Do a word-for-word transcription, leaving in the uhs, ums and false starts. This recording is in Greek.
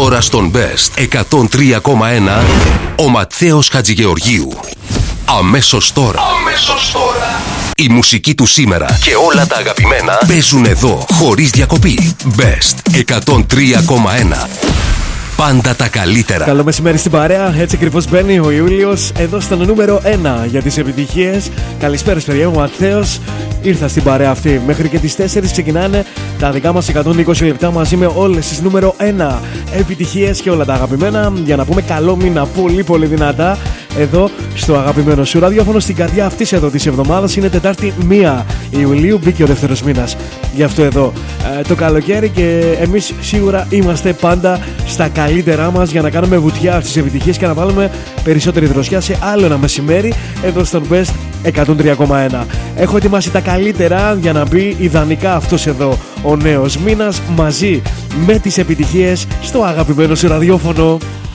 Τώρα στον Best εκατόν τρία κόμμα ένα ο Ματθαίος Χατζηγεωργίου. Αμέσως τώρα. Αμέσως τώρα. Η μουσική του σήμερα και όλα τα αγαπημένα παίζουν εδώ χωρίς διακοπή. Best εκατόν τρία κόμμα ένα. Πάντα τα καλύτερα. Καλό μεσημέρι στην παρέα. Έτσι ακριβώς μπαίνει ο Ιούλιος εδώ στο νούμερο ένα για τις επιτυχίες. Καλησπέρα, παιδιά. Ο Ματθαίος ήρθα στην παρέα αυτή. Μέχρι και τις τέσσερις ξεκινάνε τα δικά μας εκατόν είκοσι λεπτά μαζί με όλες τις νούμερο ένα επιτυχίες και όλα τα αγαπημένα. Για να πούμε καλό μήνα πολύ πολύ δυνατά εδώ στο αγαπημένο σου ραδιόφωνο. Στην καρδιά αυτής εδώ της εβδομάδας είναι Τετάρτη πρώτη Ιουλίου. Μπήκε ο δεύτερος μήνας. Γι' αυτό εδώ ε, το καλοκαίρι και εμείς σίγουρα είμαστε πάντα στα καλύτερά μας για να κάνουμε βουτιά στις επιτυχίες και να βάλουμε περισσότερη δροσιά σε άλλο ένα μεσημέρι εδώ στον Best εκατόν τρία κόμμα ένα. Έχω ετοιμάσει τα καλύτερα για να μπει ιδανικά αυτός εδώ ο νέος μήνας μαζί με τις επιτυχίες στο αγαπημένο σου ραδιόφωνο.